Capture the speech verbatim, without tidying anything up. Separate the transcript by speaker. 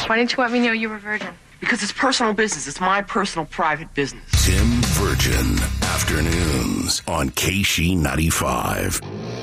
Speaker 1: Why didn't you let me know you were virgin?
Speaker 2: Because it's personal business. It's my personal, private business.
Speaker 3: Tim Virgin, afternoons on K S H E ninety-five.